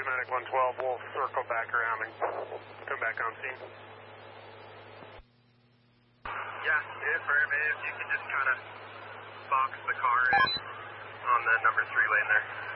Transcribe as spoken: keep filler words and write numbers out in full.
Medic one twelve, we'll circle back around and come back on scene. Yeah, if, or if you could just kind of box the car in on the number three lane there.